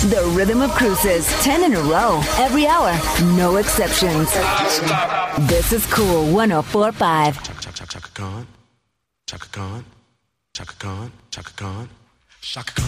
The Rhythm of Cruises, 10 in a row, every hour, no exceptions. This is Cool 104.5. Chaka Khan, Chaka Khan, Chaka Khan, Chaka Khan, Chaka Khan.